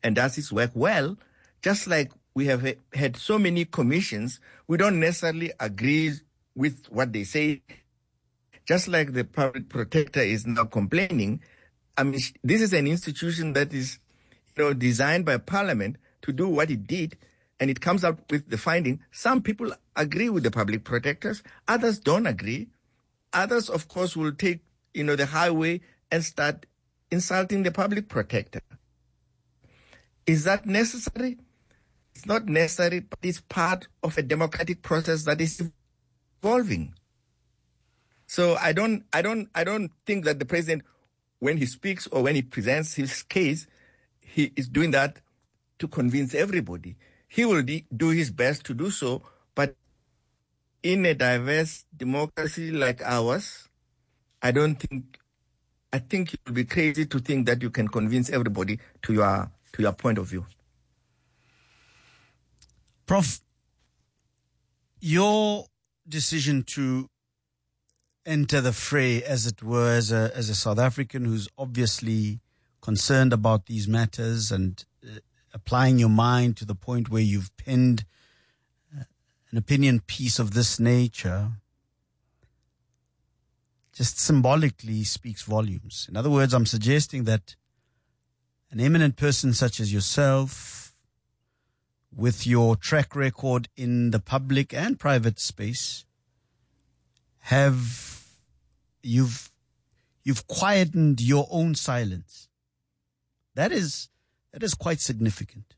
and does its work well, just like we have had so many commissions, we don't necessarily agree with what they say. Just like the public protector is now complaining, I mean, this is an institution that is, designed by Parliament to do what it did, and it comes up with the finding. Some people agree with the public protectors, others don't agree. Others, of course, will take, the highway and start insulting the public protector. Is that necessary? It's not necessary, but it's part of a democratic process that is evolving. So I don't think that the president, when he speaks or when he presents his case, he is doing that to convince everybody. He will do his best to do so, but in a diverse democracy like ours, I think it would be crazy to think that you can convince everybody to your point of view. Prof, your decision to enter the fray, as it were, as a South African who's obviously concerned about these matters and applying your mind to the point where you've penned an opinion piece of this nature, just symbolically speaks volumes. In other words, I'm suggesting that an eminent person such as yourself, with your track record in the public and private space, you've quietened your own silence. That is quite significant.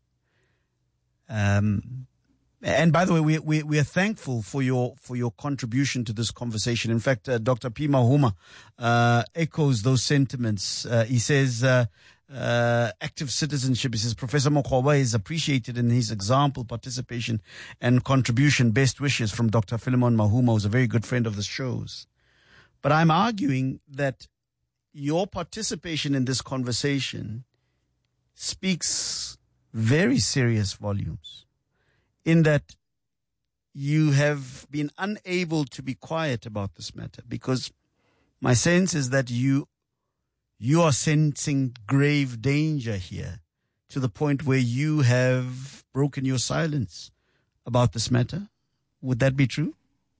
And by the way, we are thankful for your contribution to this conversation. In fact, Dr. P. Mahuma echoes those sentiments. He says, active citizenship. He says, Professor Mokgwaba is appreciated in his example, participation, and contribution. Best wishes from Dr. Philemon Mahuma, who's a very good friend of the show's. But I'm arguing that your participation in this conversation speaks very serious volumes, in that you have been unable to be quiet about this matter, because my sense is that you are sensing grave danger here, to the point where you have broken your silence about this matter. Would that be true?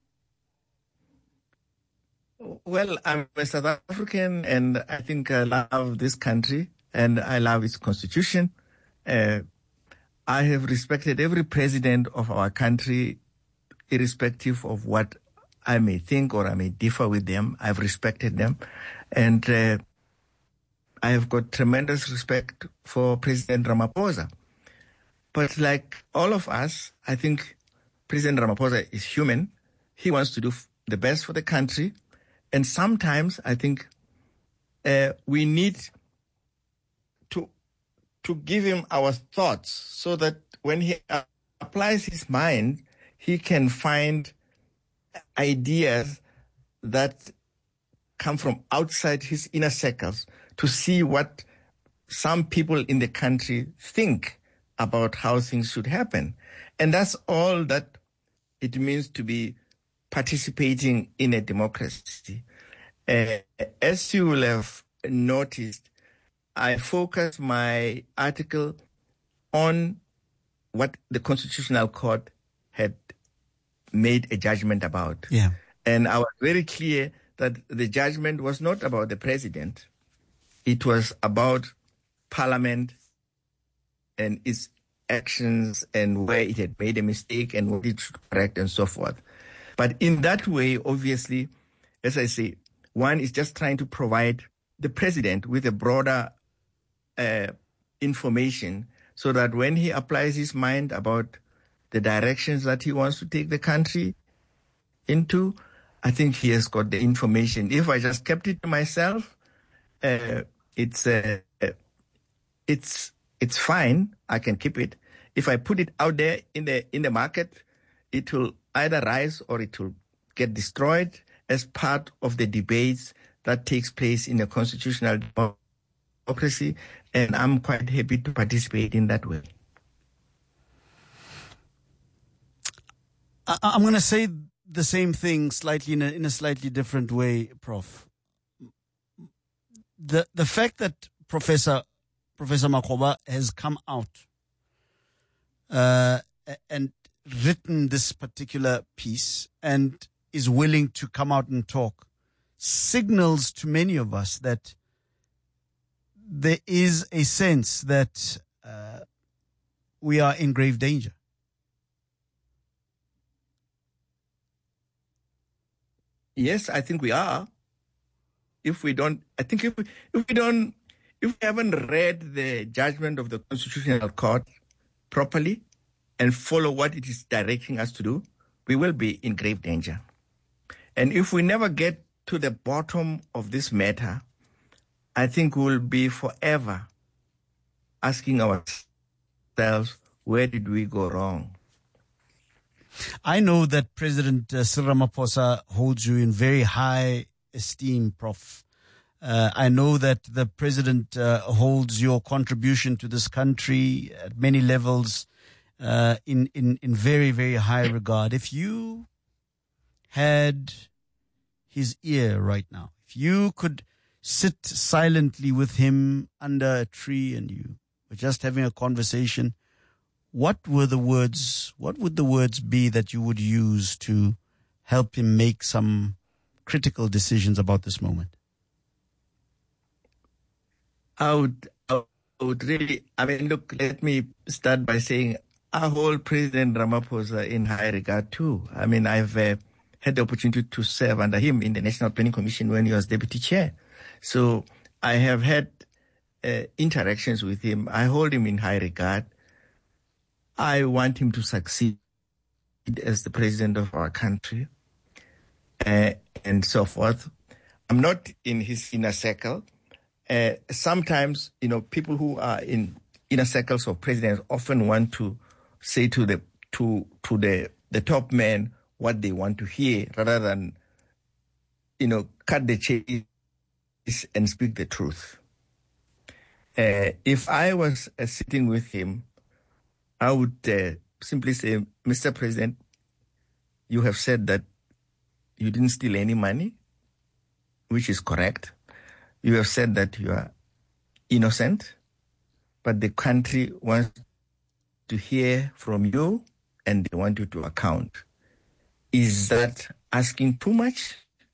Well, I'm a South African, and I think I love this country and I love its constitution. I have respected every president of our country, irrespective of what I may think or I may differ with them. I've respected them. And I have got tremendous respect for President Ramaphosa. But like all of us, I think President Ramaphosa is human. He wants to do the best for the country. And sometimes I think we need to give him our thoughts, so that when he applies his mind, he can find ideas that come from outside his inner circles, to see what some people in the country think about how things should happen. And that's all that it means to be participating in a democracy. As you will have noticed, I focus my article on what the Constitutional Court had made a judgment about. Yeah. And I was very clear that the judgment was not about the president. It was about Parliament and its actions and where it had made a mistake and what it should correct and so forth. But in that way, obviously, as I say, one is just trying to provide the president with a broader information, so that when he applies his mind about the directions that he wants to take the country into, I think he has got the information. If I just kept it to myself, it's fine. I can keep it. If I put it out there in the market, it will either rise or it will get destroyed as part of the debates that takes place in a constitutional democracy. And I'm quite happy to participate in that way. I'm going to say the same thing slightly in a slightly different way, Prof. The fact that Professor Professor Makgoba, has come out and written this particular piece and is willing to come out and talk, signals to many of us that there is a sense that we are in grave danger. Yes, I think we are. If we haven't read the judgment of the Constitutional Court properly and follow what it is directing us to do, we will be in grave danger. And if we never get to the bottom of this matter, I think we'll be forever asking ourselves, where did we go wrong? I know that President Cyril Ramaphosa holds you in very high esteem, Prof. I know that the President holds your contribution to this country at many levels in very, very high regard. If you had his ear right now, if you could sit silently with him under a tree and you were just having a conversation, what would the words be that you would use to help him make some critical decisions about this moment? I would really, look, let me start by saying I hold President Ramaphosa in high regard too. I've had the opportunity to serve under him in the National Planning Commission when he was deputy chair. So I have had interactions with him. I hold him in high regard. I want him to succeed as the president of our country and so forth. I'm not in his inner circle. Sometimes, people who are in inner circles of presidents often want to say to the top men what they want to hear rather than, cut the chase and speak the truth. If I was sitting with him, I would simply say, Mr. President, you have said that you didn't steal any money, which is correct. You have said that you are innocent, but the country wants to hear from you and they want you to account. Is that asking too much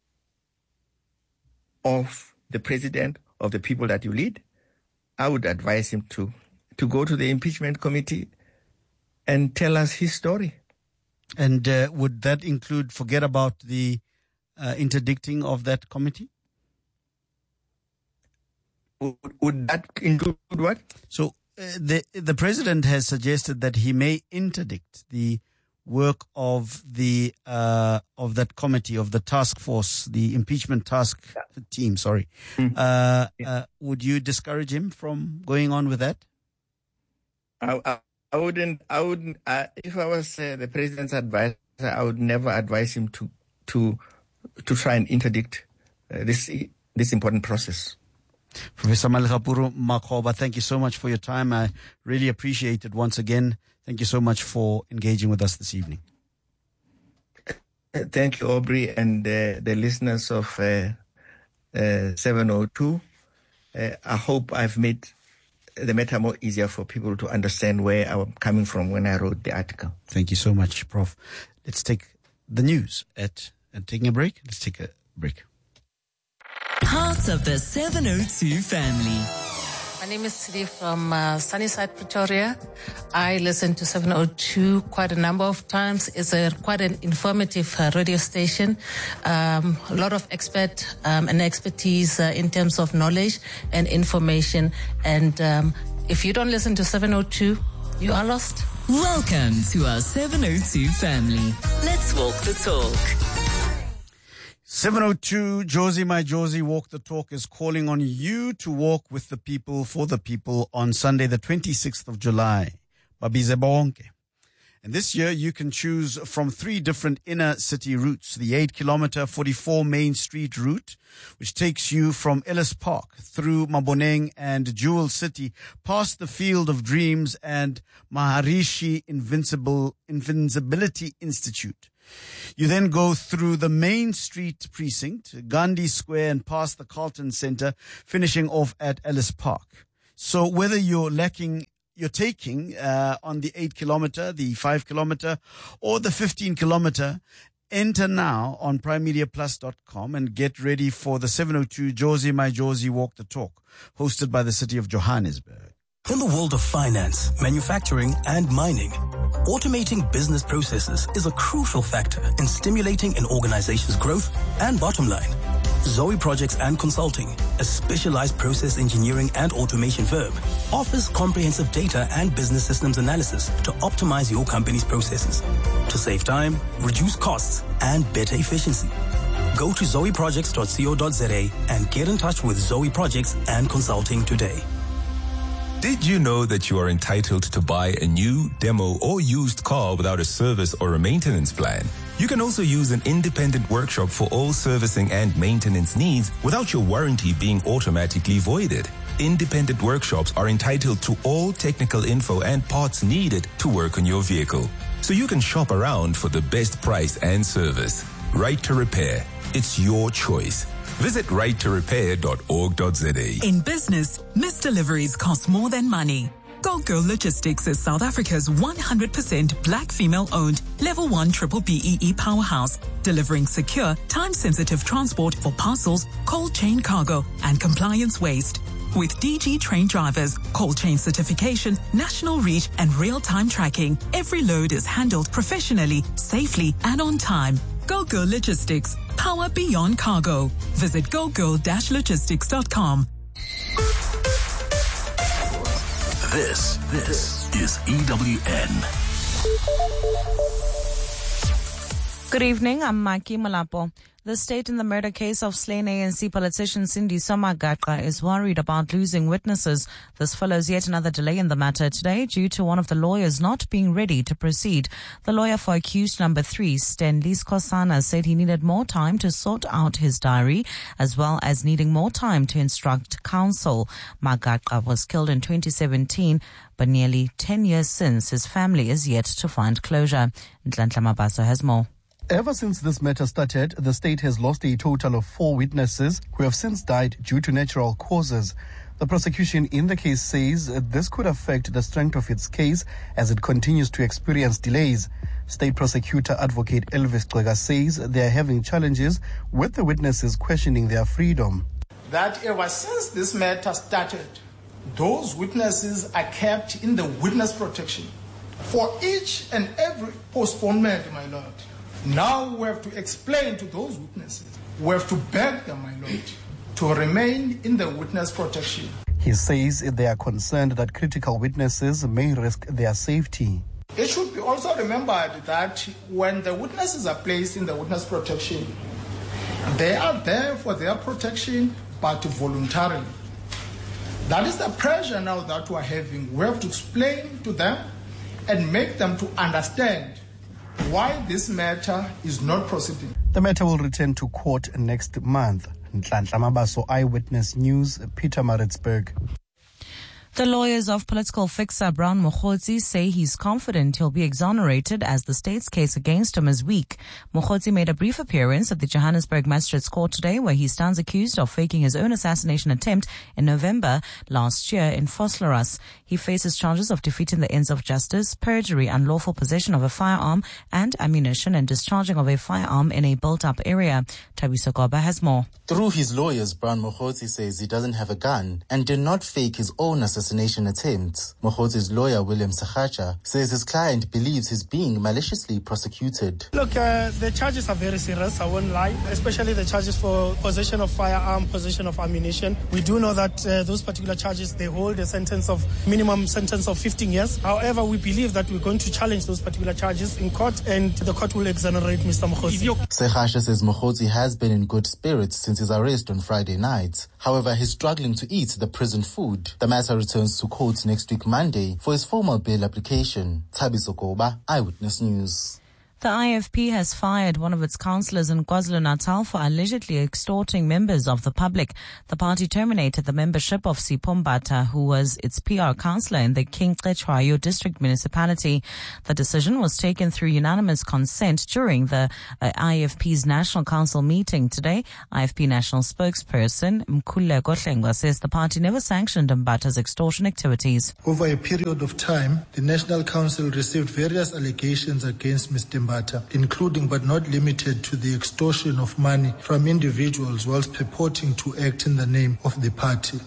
of the president, of the people that you lead? I would advise him to go to the impeachment committee and tell us his story. And would that include, forget about the interdicting of that committee? Would that include what? So the president has suggested that he may interdict the work of that committee, of the task force, the impeachment task team. Sorry. Would you discourage him from going on with that? I wouldn't. If I was the president's advisor, I would never advise him to try and interdict this important process. Professor Malekgapuru Makgoba, thank you so much for your time. I really appreciate it once again. Thank you so much for engaging with us this evening. Thank you, Aubrey, and the listeners of 702. I hope I've made the matter more easier for people to understand where I'm coming from when I wrote the article. Thank you so much, Prof. Let's take the news and taking a break. Let's take a break. Part of the 702 family. My name is Sidi from Sunnyside, Pretoria. I listen to 702 quite a number of times. It's quite an informative radio station. A lot of expert and expertise in terms of knowledge and information. And if you don't listen to 702, you are lost. Welcome to our 702 family. Let's walk the talk. 702, Josie, my Josie, Walk the Talk is calling on you to walk with the people, for the people on Sunday, the 26th of July. Babize bonke. And this year you can choose from 3 different inner city routes. The 8-kilometer 44 Main Street route, which takes you from Ellis Park through Maboneng and Jewel City, past the Field of Dreams and Maharishi Invincibility Institute. You then go through the Main Street precinct, Gandhi Square, and past the Carlton Center, finishing off at Ellis Park. So whether you're taking on the 8 kilometer, the 5 kilometer, or the 15 kilometer, enter now on primemediaplus.com and get ready for the 702 Jozi My Jozi Walk the Talk, hosted by the City of Johannesburg. In the world of finance, manufacturing, and mining, automating business processes is a crucial factor in stimulating an organization's growth and bottom line. Zoe Projects and Consulting, a specialized process engineering and automation firm, offers comprehensive data and business systems analysis to optimize your company's processes, to save time, reduce costs, and better efficiency. Go to zoeprojects.co.za and get in touch with Zoe Projects and Consulting today. Did you know that you are entitled to buy a new, demo, or used car without a service or a maintenance plan? You can also use an independent workshop for all servicing and maintenance needs without your warranty being automatically voided. Independent workshops are entitled to all technical info and parts needed to work on your vehicle, so you can shop around for the best price and service. Right to Repair. It's your choice. Visit righttorepair.org.za. In business, missed deliveries cost more than money. Go Girl Logistics is South Africa's 100% black female-owned Level 1 Triple BEE powerhouse, delivering secure, time-sensitive transport for parcels, cold chain cargo, and compliance waste. With DG trained drivers, cold chain certification, national reach, and real-time tracking, every load is handled professionally, safely, and on time. Go Girl Logistics. Power beyond cargo. Visit gogirl-logistics.com. This is EWN. Good evening, I'm Maki Malapo. The state in the murder case of slain ANC politician Sindiso Magaqa is worried about losing witnesses. This follows yet another delay in the matter today due to one of the lawyers not being ready to proceed. The lawyer for accused number 3, Stanley Skosana, said he needed more time to sort out his diary as well as needing more time to instruct counsel. Magaqa was killed in 2017, but nearly 10 years since, his family is yet to find closure. Nhlanhla Mabaso has more. Ever since this matter started, the state has lost a total of 4 witnesses who have since died due to natural causes. The prosecution in the case says this could affect the strength of its case as it continues to experience delays. State Prosecutor Advocate Elvis Gcega says they are having challenges with the witnesses questioning their freedom. That ever since this matter started, those witnesses are kept in the witness protection for each and every postponement, my lord. Now we have to explain to those witnesses, we have to beg them, my lord, to remain in the witness protection. He says they are concerned that critical witnesses may risk their safety. It should be also remembered that when the witnesses are placed in the witness protection, they are there for their protection, but voluntarily. That is the pressure now that we are having. We have to explain to them and make them to understand why this matter is not proceeding. The matter will return to court next month. Nhlanhla Mabaso, Eyewitness News, Pietermaritzburg. The lawyers of political fixer Brown Mokgotsi say he's confident he'll be exonerated as the state's case against him is weak. Mokgotsi made a brief appearance at the Johannesburg Magistrates Court today where he stands accused of faking his own assassination attempt in November last year in Vosloorus. He faces charges of defeating the ends of justice, perjury, unlawful possession of a firearm and ammunition, and discharging of a firearm in a built-up area. Thabiso Goba has more. Through his lawyers, Brown Mokgotsi says he doesn't have a gun and did not fake his own assassination attempt. Mokgotsi's lawyer, William Sachacha, says his client believes he's being maliciously prosecuted. Look, the charges are very serious, I won't lie, especially the charges for possession of firearm, possession of ammunition. We do know that those particular charges, they hold a minimum sentence of 15 years. However, we believe that we're going to challenge those particular charges in court and the court will exonerate Mr. Mokgotsi. Sachacha says Mokgotsi has been in good spirits since his arrest on Friday night. However, he's struggling to eat the prison food. The matter returns to court next week Monday for his formal bail application. Thabiso Goba, Eyewitness News. The IFP has fired one of its councillors in KwaZulu-Natal for allegedly extorting members of the public. The party terminated the membership of Sipho Mbatha, who was its PR councillor in the King Cetshwayo district municipality. The decision was taken through unanimous consent during the IFP's National Council meeting today. IFP National spokesperson Mkhuleko Hlengwa says the party never sanctioned Mbatha's extortion activities. Over a period of time, the National Council received various allegations against Mr. Mbatha, including but not limited to the extortion of money from individuals whilst purporting to act in the name of the party.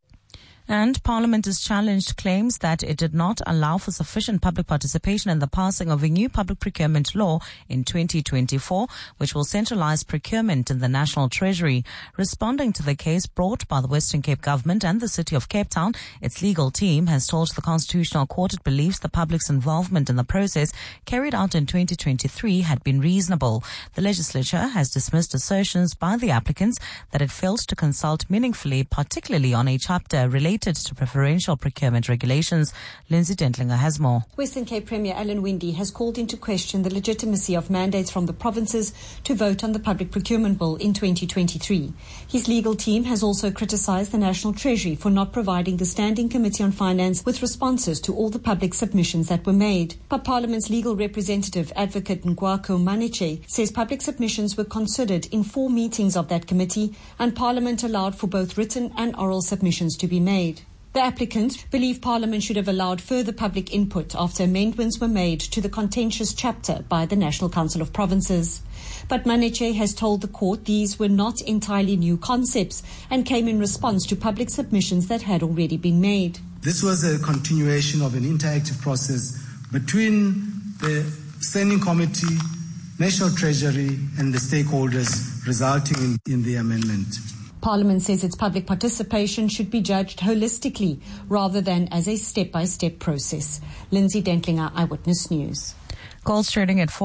And Parliament has challenged claims that it did not allow for sufficient public participation in the passing of a new public procurement law in 2024, which will centralize procurement in the National Treasury. Responding to the case brought by the Western Cape Government and the City of Cape Town, its legal team has told the Constitutional Court it believes the public's involvement in the process carried out in 2023 had been reasonable. The legislature has dismissed assertions by the applicants that it failed to consult meaningfully, particularly on a chapter related to preferential procurement regulations. Lindsay Dentlinger has more. Western Cape Premier Alan Winde has called into question the legitimacy of mandates from the provinces to vote on the public procurement bill in 2023. His legal team has also criticised the National Treasury for not providing the Standing Committee on Finance with responses to all the public submissions that were made. But Parliament's legal representative, Advocate Ngwako Maniche, says public submissions were considered in 4 meetings of that committee, and Parliament allowed for both written and oral submissions to be made. The applicants believe Parliament should have allowed further public input after amendments were made to the contentious chapter by the National Council of Provinces. But Maniche has told the court these were not entirely new concepts and came in response to public submissions that had already been made. This was a continuation of an interactive process between the Standing Committee, National Treasury and the stakeholders, resulting in the amendment. Parliament says its public participation should be judged holistically rather than as a step-by-step process. Lindsay Dentlinger, Eyewitness News. Gold's trading at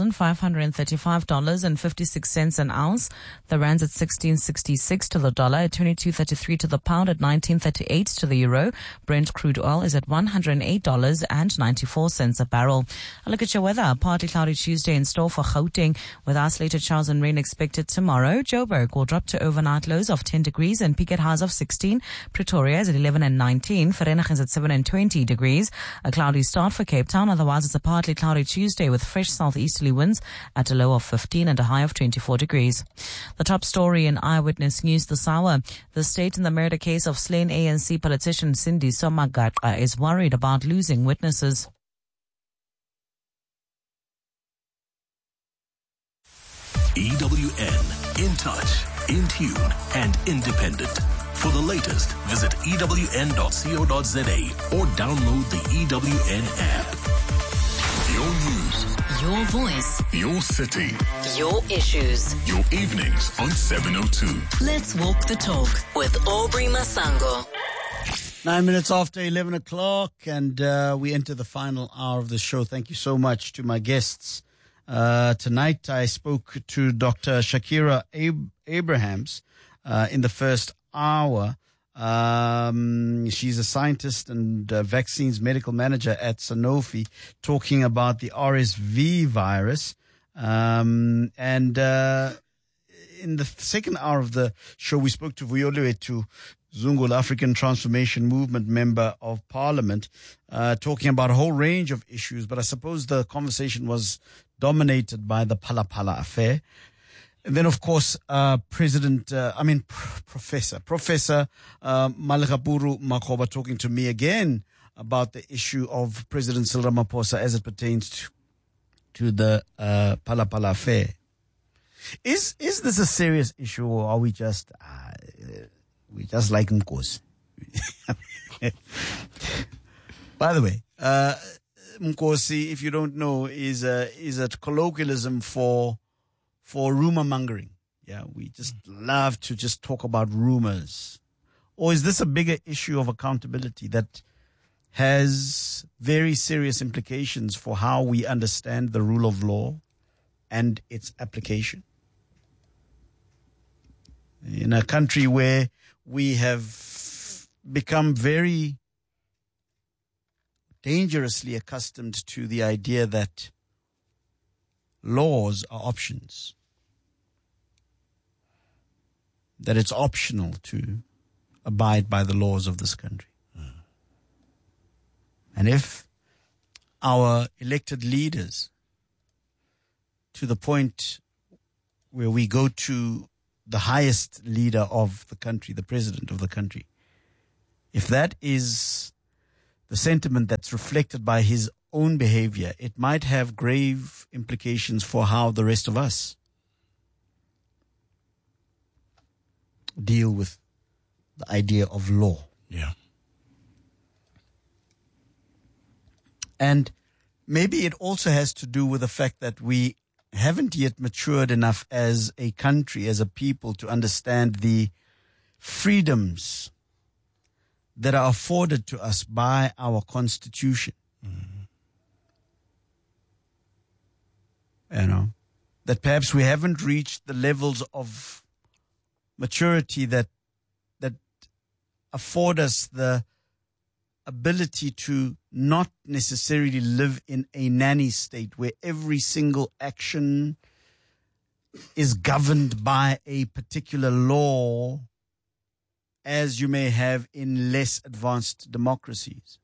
$4,535.56 an ounce. The rand's at 16.66 to the dollar, at 22.33 to the pound, at 19.38 to the euro. Brent crude oil is at $108.94 a barrel. A look at your weather. Partly cloudy Tuesday in store for Gauteng, with isolated showers and rain expected tomorrow. Joburg will drop to overnight lows of 10 degrees and peak at highs of 16. Pretoria is at 11 and 19. Vereeniging is at 7 and 20 degrees. A cloudy start for Cape Town. Otherwise, it's a partly cloudy Tuesday with fresh southeasterly winds at a low of 15 and a high of 24 degrees. The top story in Eyewitness News this hour. The state in the murder case of slain ANC politician Sindiswa Magaqwa is worried about losing witnesses. EWN, in touch, in tune, and independent. For the latest, visit ewn.co.za or download the EWN app. Your news, Your voice, your city, your issues. your evenings on 702. Let's walk the talk with Aubrey Masango. 9 minutes after 11 o'clock, and we enter the final hour of the show. Thank you so much to my guests. Tonight I spoke to Dr. Shakira Abrahams in the first hour. She's a scientist and vaccines medical manager at Sanofi, talking about the RSV virus. And in the second hour of the show, we spoke to Vuyolwethu Zungul, African Transformation Movement Member of Parliament, talking about a whole range of issues. But I suppose the conversation was dominated by the Phala Phala affair. And then, of course, Professor Malekapuru Makgoba talking to me again about the issue of President Cyril Ramaphosa as it pertains to the Phala Phala affair. Is this a serious issue, or are we just like Mkosi? By the way, Mkosi, if you don't know, is a colloquialism for rumor mongering. Yeah, we just love to just talk about rumors. Or is this a bigger issue of accountability that has very serious implications for how we understand the rule of law and its application? In a country where we have become very dangerously accustomed to the idea that laws are options. That it's optional to abide by the laws of this country. And if our elected leaders, to the point where we go to the highest leader of the country, the president of the country, if that is the sentiment that's reflected by his own behavior, it might have grave implications for how the rest of us deal with the idea of law. Yeah. And maybe it also has to do with the fact that we haven't yet matured enough as a country, as a people, to understand the freedoms that are afforded to us by our constitution. You know, that perhaps we haven't reached the levels of maturity that afford us the ability to not necessarily live in a nanny state where every single action is governed by a particular law, as you may have in less advanced democracies.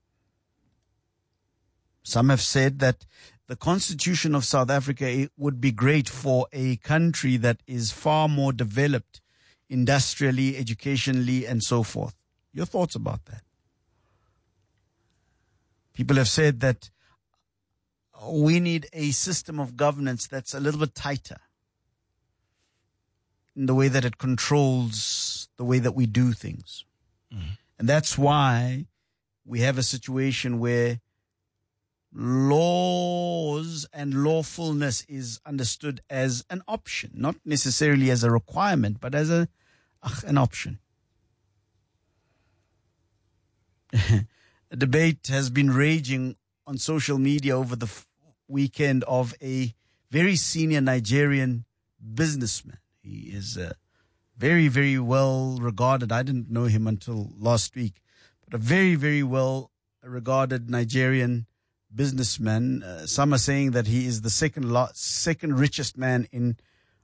Some have said that the Constitution of South Africa would be great for a country that is far more developed industrially, educationally, and so forth. Your thoughts about that? People have said that we need a system of governance that's a little bit tighter in the way that it controls the way that we do things. And that's why we have a situation where laws and lawfulness is understood as an option, not necessarily as a requirement, but as an option. A debate has been raging on social media over the weekend of a very senior Nigerian businessman. He is very, very well regarded. I didn't know him until last week, but a very, very well regarded Nigerian businessman. Some are saying that he is the second richest man in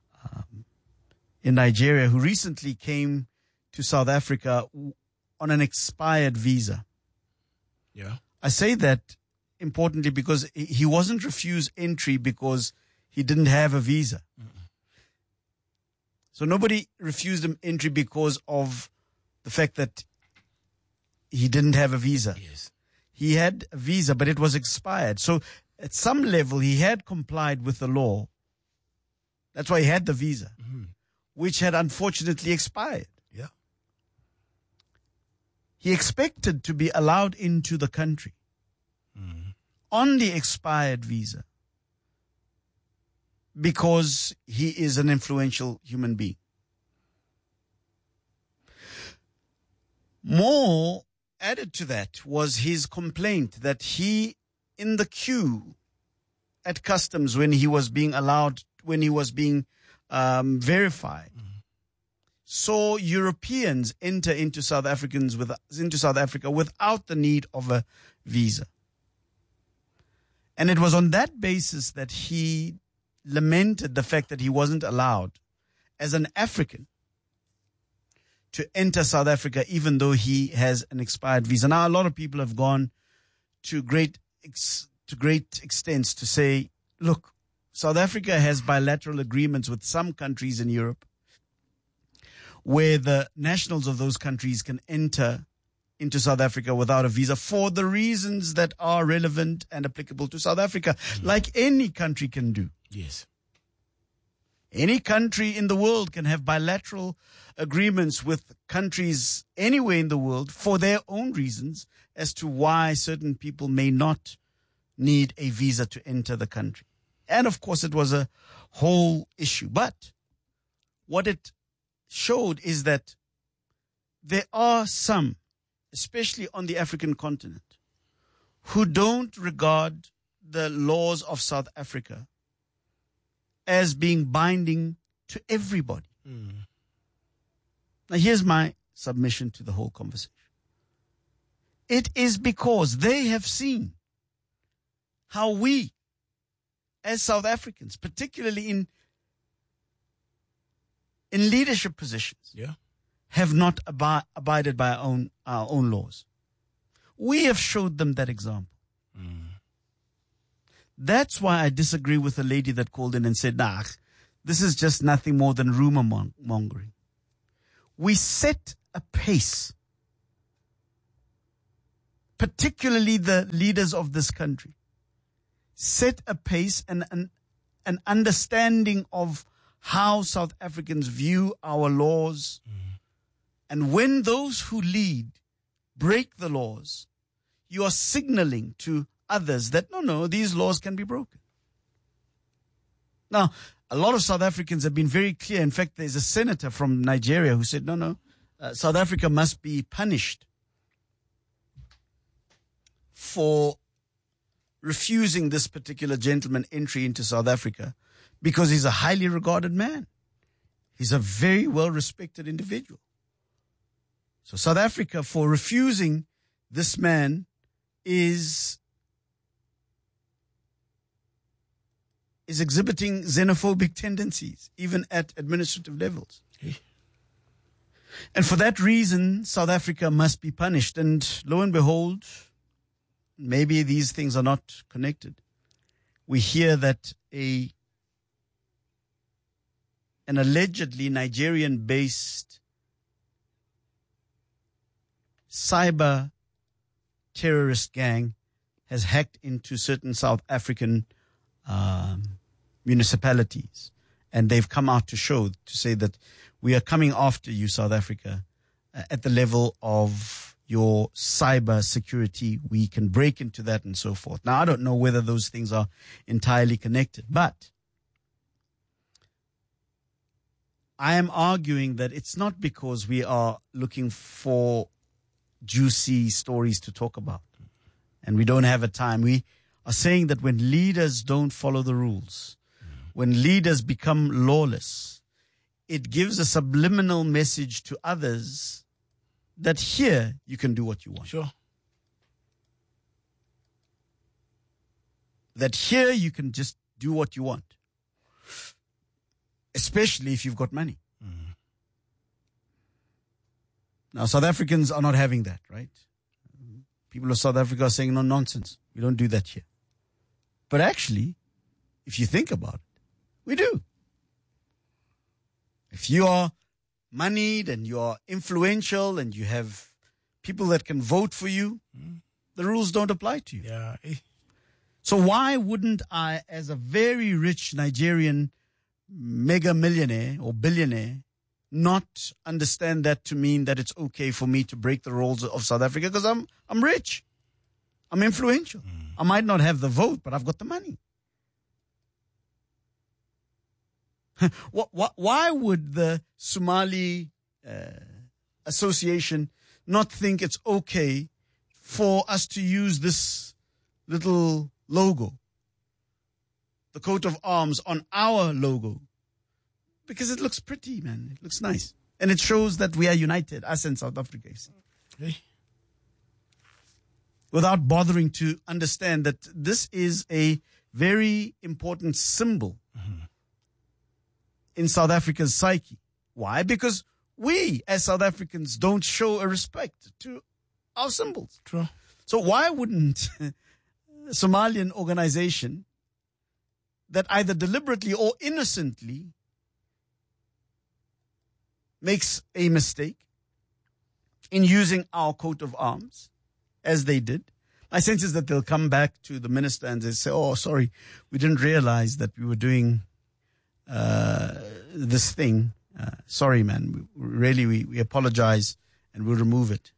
Nigeria, who recently came to South Africa on an expired visa. Yeah. I say that importantly because he wasn't refused entry because he didn't have a visa. So nobody refused him entry because of the fact that he didn't have a visa. Yes. He had a visa, but it was expired. So at some level, he had complied with the law. That's why he had the visa, which had unfortunately expired. Yeah. He expected to be allowed into the country on the expired visa because he is an influential human being. More added to that was his complaint that he, in the queue at customs when he was being verified, saw Europeans enter into South Africa without the need of a visa. And it was on that basis that he lamented the fact that he wasn't allowed as an African to enter South Africa, even though he has an expired visa. Now, a lot of people have gone to great extents to say, look, South Africa has bilateral agreements with some countries in Europe where the nationals of those countries can enter into South Africa without a visa for the reasons that are relevant and applicable to South Africa, like any country can do. Yes. Any country in the world can have bilateral agreements with countries anywhere in the world for their own reasons as to why certain people may not need a visa to enter the country. And of course, it was a whole issue. But what it showed is that there are some, especially on the African continent, who don't regard the laws of South Africa as being binding to everybody. Now, here's my submission to the whole conversation. It is because they have seen how we as South Africans, particularly in leadership positions, have not abided by our own laws. We have showed them that example. That's why I disagree with the lady that called in and said, nah, this is just nothing more than rumor mongering. We set a pace, particularly the leaders of this country, set a pace and an understanding of how South Africans view our laws. And when those who lead break the laws, you are signaling to others that, no, these laws can be broken. Now, a lot of South Africans have been very clear. In fact, there's a senator from Nigeria who said, South Africa must be punished for refusing this particular gentleman entry into South Africa because he's a highly regarded man. He's a very well-respected individual. So South Africa, for refusing this man, is exhibiting xenophobic tendencies, even at administrative levels. And for that reason, South Africa must be punished. And lo and behold, maybe these things are not connected. We hear that an allegedly Nigerian-based cyber terrorist gang has hacked into certain South African municipalities, and they've come out to say that we are coming after you, South Africa, at the level of your cyber security. We can break into that and so forth. Now, I don't know whether those things are entirely connected, but I am arguing that it's not because we are looking for juicy stories to talk about and we don't have a time. We are saying that when leaders don't follow the rules, when leaders become lawless, it gives a subliminal message to others that here you can do what you want. Sure. That here you can just do what you want. Especially if you've got money. Now, South Africans are not having that, right? People of South Africa are saying, no, nonsense. We don't do that here. But actually, if you think about it, we do. If you are moneyed and you are influential and you have people that can vote for you, the rules don't apply to you. Yeah. So why wouldn't I, as a very rich Nigerian mega millionaire or billionaire, not understand that to mean that it's okay for me to break the rules of South Africa? Because I'm rich. I'm influential. I might not have the vote, but I've got the money. Why would the Somali Association not think it's okay for us to use this little logo, the coat of arms, on our logo? Because it looks pretty, man. It looks nice. And it shows that we are united, us and South Africa. Without bothering to understand that this is a very important symbol in South Africa's psyche. Why? Because we, as South Africans, don't show a respect to our symbols. True. So why wouldn't a Somalian organization that either deliberately or innocently makes a mistake in using our coat of arms, as they did? My sense is that they'll come back to the minister and they'll say, oh, sorry, we didn't realize that we were doing this thing. Sorry, man. We apologize and we'll remove it.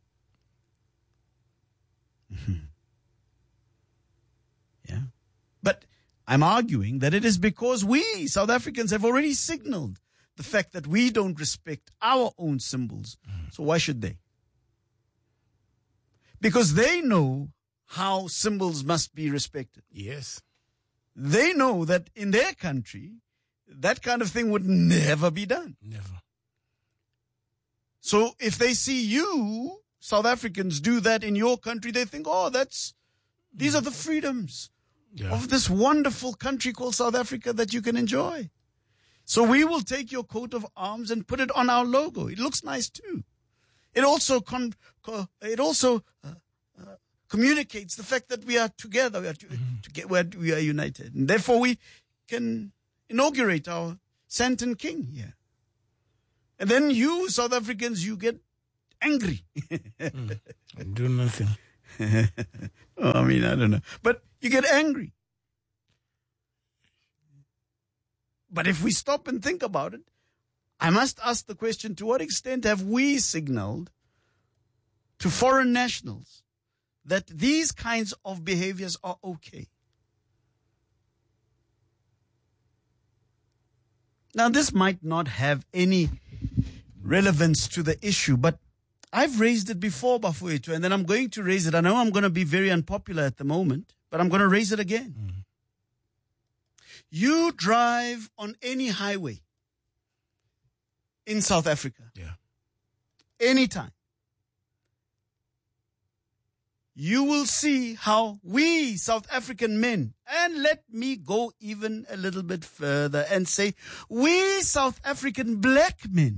Yeah. But I'm arguing that it is because we, South Africans, have already signaled the fact that we don't respect our own symbols. So why should they? Because they know how symbols must be respected. Yes. They know that in their country, that kind of thing would never be done. Never. So if they see you, South Africans, do that in your country, they think, oh, these are the freedoms. of this wonderful country called South Africa that you can enjoy. So we will take your coat of arms and put it on our logo. It looks nice too. It also communicates the fact that we are together, we are united. And therefore we can inaugurate our Sandton King here. And then you, South Africans, you get angry. Do nothing. I mean, I don't know. But you get angry. But if we stop and think about it, I must ask the question, to what extent have we signaled to foreign nationals that these kinds of behaviors are okay? Now, this might not have any relevance to the issue, but I've raised it before, Bafowethu, and then I'm going to raise it. I know I'm going to be very unpopular at the moment, but I'm going to raise it again. You drive on any highway in South Africa, anytime, you will see how we South African men, and let me go even a little bit further and say, we South African black men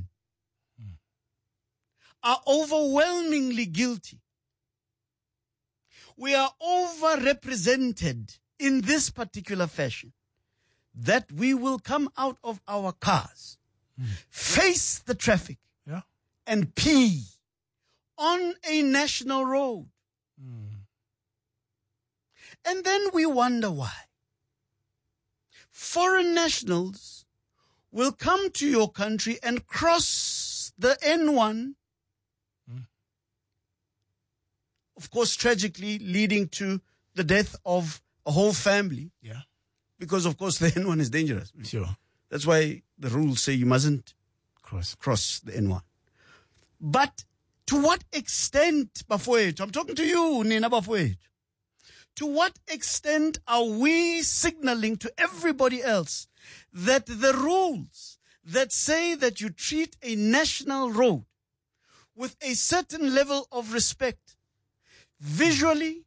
are overwhelmingly guilty. We are overrepresented in this particular fashion, that we will come out of our cars, face the traffic, and pee on a national road. And then we wonder why. Foreign nationals will come to your country and cross the N1, of course, tragically leading to the death of a whole family. Because, of course, the N1 is dangerous. Sure. That's why the rules say you mustn't cross the N1. But to what extent, Bafowethu, I'm talking to you, Nina Bafowethu, to what extent are we signaling to everybody else that the rules that say that you treat a national road with a certain level of respect, visually,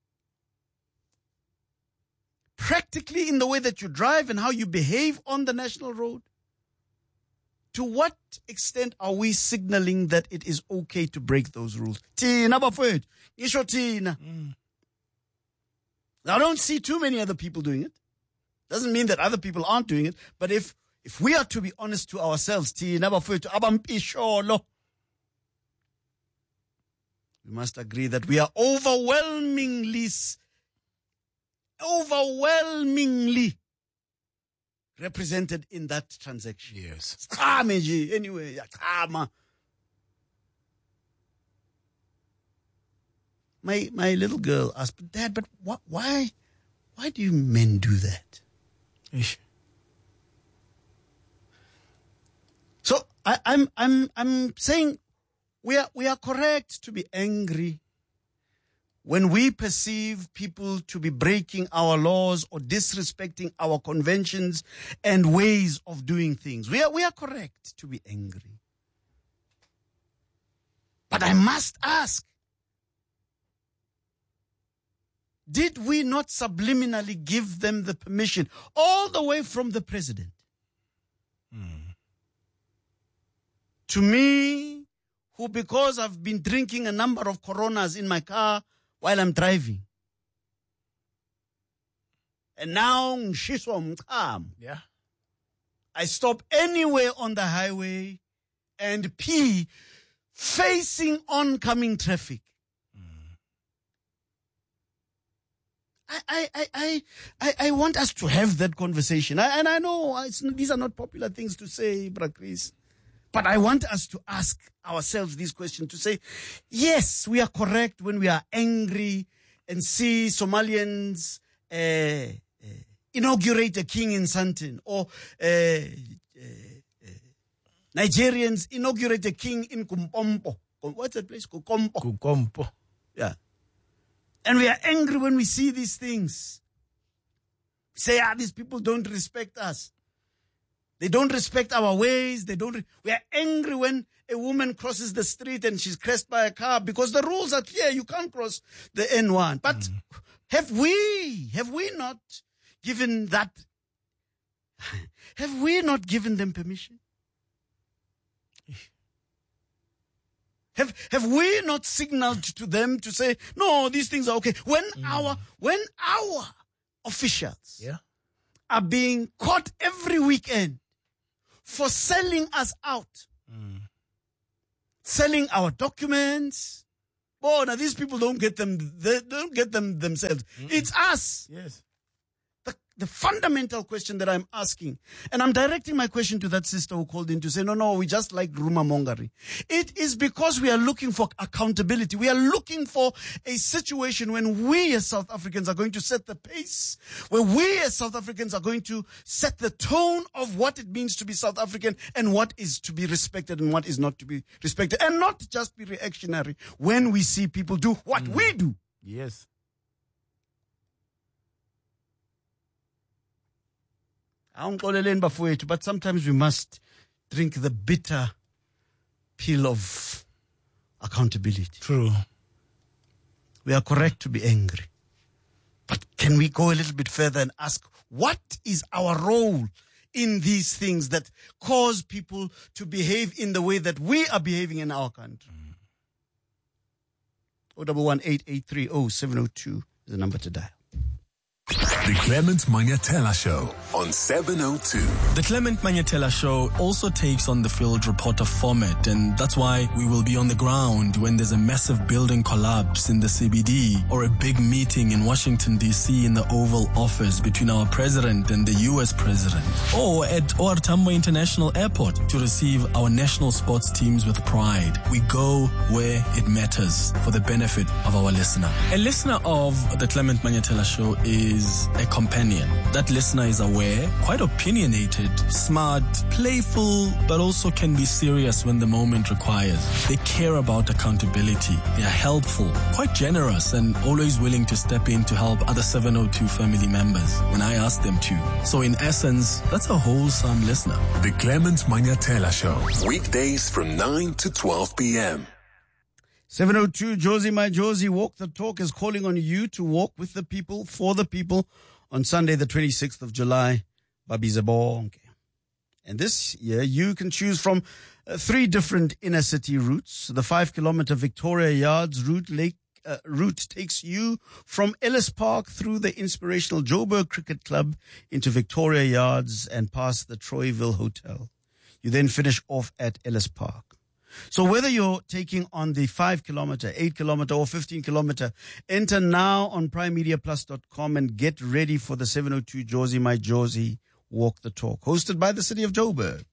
practically in the way that you drive and how you behave on the national road, to what extent are we signaling that it is okay to break those rules? Tina Bafowethu, ngisho Tina. Now, I don't see too many other people doing it. Doesn't mean that other people aren't doing it. But if we are to be honest to ourselves, Tina Bafowethu, abampisholo, we must agree that we are overwhelmingly represented in that transaction. Yes. Anyway, my little girl asked, Dad, but why do you men do that? Ish. So I'm saying we are correct to be angry when we perceive people to be breaking our laws or disrespecting our conventions and ways of doing things. We are correct to be angry. But I must ask, did we not subliminally give them the permission, all the way from the president? To me, who, because I've been drinking a number of Coronas in my car while I'm driving, and now I stop anywhere on the highway and pee facing oncoming traffic. I want us to have that conversation. And I know these are not popular things to say, Bra Chris. But I want us to ask ourselves this question, to say, yes, we are correct when we are angry and see Somalians inaugurate a king in Sandton, or Nigerians inaugurate a king in Kumpompo. What's that place? Kukompo. Yeah. And we are angry when we see these things. Say, these people don't respect us. They don't respect our ways. We are angry when a woman crosses the street and she's crashed by a car, because the rules are clear. You can't cross the N1. But Have we not given that? Have we not given them permission? Have we not signaled to them to say, no, these things are okay? When our officials are being caught every weekend for selling us out, selling our documents. Oh, now these people don't get them. They don't get them themselves. It's us. Yes. The fundamental question that I'm asking, and I'm directing my question to that sister who called in to say, no, we just like rumor mongering. It is because we are looking for accountability. We are looking for a situation when we as South Africans are going to set the pace, where we as South Africans are going to set the tone of what it means to be South African and what is to be respected and what is not to be respected, and not just be reactionary when we see people do what we do. Yes. But sometimes we must drink the bitter pill of accountability. True. We are correct to be angry. But can we go a little bit further and ask, what is our role in these things that cause people to behave in the way that we are behaving in our country? 011-883-0702 is the number to dial. The Clement Manyatela Show on 702. The Clement Manyatela Show also takes on the field reporter format, and that's why we will be on the ground when there's a massive building collapse in the CBD or a big meeting in Washington, D.C. in the Oval Office between our president and the U.S. president, or at OR Tambo International Airport to receive our national sports teams with pride. We go where it matters for the benefit of our listener. A listener of the Clement Manyatela Show is a companion. That listener is aware, quite opinionated, smart, playful, but also can be serious when the moment requires. They care about accountability. They are helpful, quite generous, and always willing to step in to help other 702 family members when I ask them to. So in essence, that's a wholesome listener. The Clement Manyatela Show. Weekdays from 9 to 12 p.m. 702, Josie, my Josie, Walk the Talk is calling on you to walk with the people, for the people, on Sunday, the 26th of July, Babiza Bonke. And this year, you can choose from 3 different inner city routes. The 5-kilometer Victoria Yards route takes you from Ellis Park through the inspirational Joburg Cricket Club into Victoria Yards and past the Troyville Hotel. You then finish off at Ellis Park. So whether you're taking on the 5-kilometer, 8-kilometer or 15-kilometer, enter now on primemediaplus.com and get ready for the 702 Josie, my Josie, Walk the Talk, hosted by the city of Joburg.